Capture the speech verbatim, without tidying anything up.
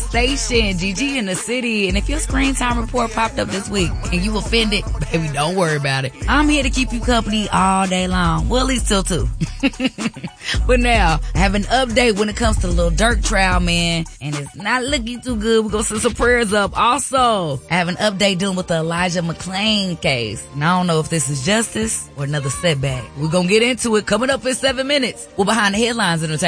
station, G G in the city. And if your screen time report popped up this week and you offended, baby, don't worry about it. I'm here to keep you company all day long. Well, at least till two. But now, I have an update when it comes to the Lil Durk trial, man. And it's not looking too good. We're going to send some prayers up. Also, I have an update dealing with the Elijah McClain case. And I don't know if this is justice or another setback. We're going to get into it coming up in seven minutes. We're behind the headlines entertainment.